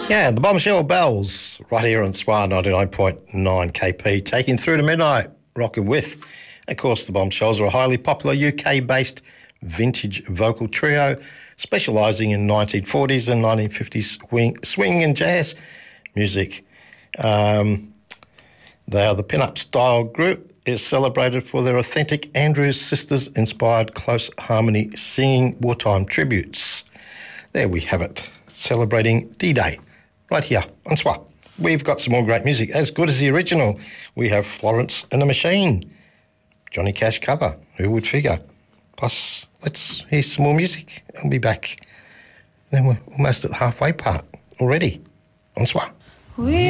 Yeah, the Bombshell Bells, right here on SWR 99.9 KP, taking through to midnight, rocking with. Of course, the Bombshells are a highly popular UK-based vintage vocal trio specialising in 1940s and 1950s swing and jazz music. They are the pin-up style group, is celebrated for their authentic Andrews Sisters-inspired close harmony singing wartime tributes. There we have it, celebrating D-Day, right here on SWR. We've got some more great music, as good as the original. We have Florence and the Machine, Johnny Cash cover, who would figure? Plus, let's hear some more music. I'll be back. Then we're almost at the halfway part already on SWR.